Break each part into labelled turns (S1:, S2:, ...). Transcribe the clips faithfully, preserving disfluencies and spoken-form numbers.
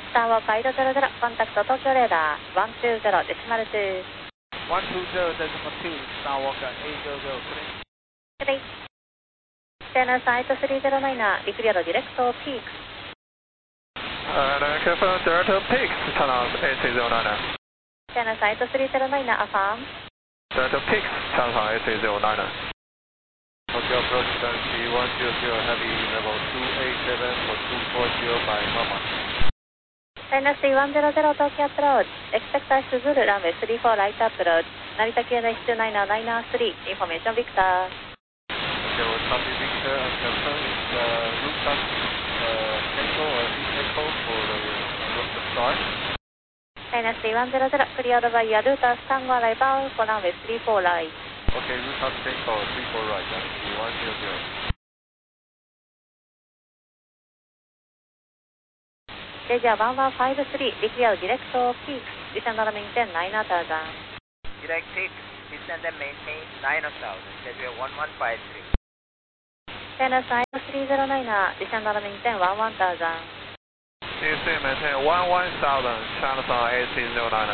S1: スターウォーカーゼロゼロ、コンタクト東京レーダー、ワンツーゼロデシマルツー。
S2: one two zero decimal two, Skywalker eight zero zero, clear.
S1: はい。セナサイトスリーゼロナイン、陸領ディレクトピーク。
S3: Uh, confirm Director Peaks, channel A three zero nine.
S1: セナサイトスリーゼロナイン、アファーム。
S3: Director Peaks, channel A three zero nine.
S4: Tokyo approach Dynasty one zero zero, heavy level two eight seven for two four zero by Mama.
S1: ダイナスティワンゼロゼロ東京アプローチ、エクセクターシズルランウェイスリーフォーライトアプローチ、成田 キューエヌエイチツーナインナインスリー、インフォメーションビクター。
S4: Okay, we'll copy Victor and confirm it's uh, rooftop uh, echo or echo for the rooftop star.
S1: ダイナスティワンゼロゼロ、クリアドバイヤルータースタンゴアライバーフォーランウェイスリーフォーライト。
S4: Okay, rooftop echo three four right, Dynasty one zero zero.
S1: レジャーワンワンファイブスリー、リクリアディレクトピークス、ディセンドラメインテンナインアターザン。
S2: Direct six, descend and maintain nine thousand, schedule one one five three.
S1: セナサイトスリーゼロナイン、ディセンドラメインテンワンワンターザン。
S3: D C maintain one one thousand, channel A three zero nine.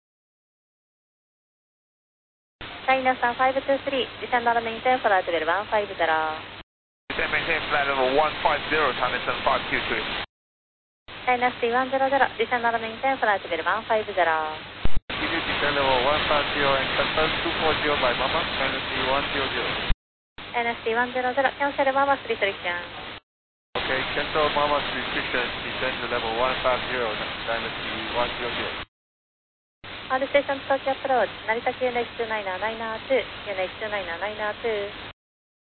S1: ダイナさんファイブツースリー、ディセンドラメインテンフライトレベルワンファイブゼロ。
S3: D C maintain flight level one five zero, channel five two three.
S1: ダイナスティワンゼロゼロ、ディセンドラメインテンフライトレベルワンファイブゼロ。
S4: Q Q descend level one five zero and confirm two four zero by Mama, Dynasty one zero zero.
S1: ダイナスティワンゼロゼロ、キャンセルママスリトリクション。
S4: Okay, cancel Mama's restriction, descend to level one five zero, Dynasty one zero zero.
S1: ハールステーション東京アプローチ、成田 キューエヌエイチツーナインナインツー、キューエヌエイチツーナインナインツー。